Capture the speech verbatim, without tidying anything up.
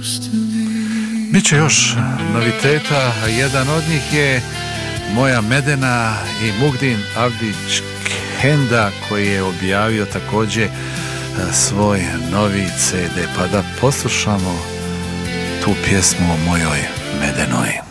Biće još noviteta, jedan od njih je Moja Medena i Mugdin Avdić Kenda koji je objavio također svoj novi ce de, pa da poslušamo tu pjesmu o mojoj Medenoj.